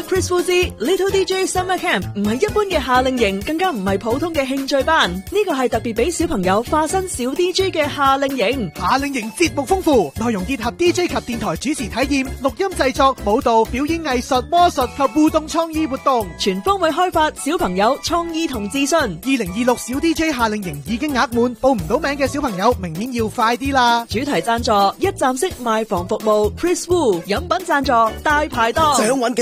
Chris Wu 之 Little DJ Summer Camp 唔係一般嘅夏令營，更加唔係普通嘅興趣班，呢個係特別俾小朋友化身小 DJ 嘅夏令營。 夏令營節目豐富，內容結合 DJ 及電台主持體驗、錄音製作、舞蹈、表演藝術、魔術及互動創意活動， 全方位開發小朋友創意同自信。 2026小 DJ 夏令營已經額滿，報唔到名嘅小朋友明年要快啲啦！ 主題贊助一站式賣房服務 Chris Wu， 飲品贊助大排檔。 想搵